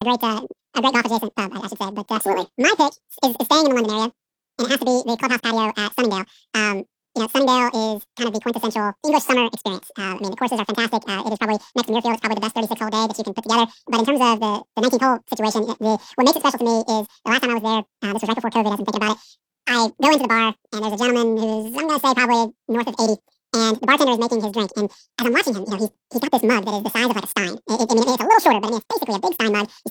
a great golf adjacent pub, I should say. But absolutely, my pitch is staying in the London area, and it has to be the clubhouse patio at Sunningdale. Sunningdale is kind of the quintessential English summer experience. I mean, the courses are fantastic. It is probably next to Muirfield. It's probably the best 36-hole day that you can put together. But in terms of the 19th hole situation, what makes it special to me is the last time I was there. This was right before COVID. As I'm thinking about it, I go into the bar and there's a gentleman who's, I'm going to say, probably north of 80. And the bartender is making his drink, and as I'm watching him, he's got this mug that is the size of like a stein. I mean, it's a little shorter, but I mean, it's basically a big stein mug. He's